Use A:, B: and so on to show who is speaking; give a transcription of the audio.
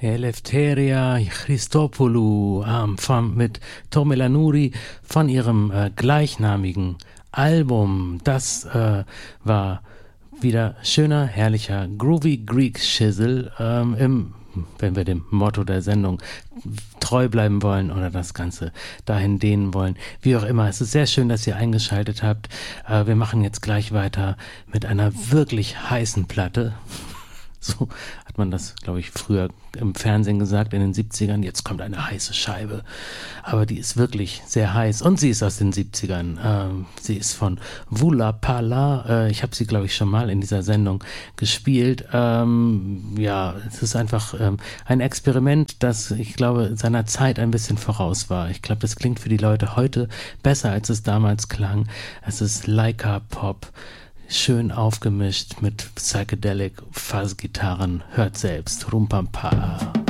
A: Eleftheria Christopoulou mit Tomela Nouri von ihrem gleichnamigen Album. Das war wieder schöner, herrlicher, groovy Greek Shizzle wenn wir dem Motto der Sendung treu bleiben wollen oder das Ganze dahin dehnen wollen. Wie auch immer, es ist sehr schön, dass ihr eingeschaltet habt. Wir machen jetzt gleich weiter mit einer wirklich heißen Platte. So hat man das, glaube ich, früher im Fernsehen gesagt, in den 70ern. Jetzt kommt eine heiße Scheibe. Aber die ist wirklich sehr heiß. Und sie ist aus den 70ern. Sie ist von Vula Pala. Ich habe sie, glaube ich, schon mal in dieser Sendung gespielt. Ja, es ist einfach ein Experiment, das, ich glaube, seiner Zeit ein bisschen voraus war. Ich glaube, das klingt für die Leute heute besser, als es damals klang. Es ist Laika Pop. Schön aufgemischt mit Psychedelic Fuzz-Gitarren. Hört selbst. Rumpampa.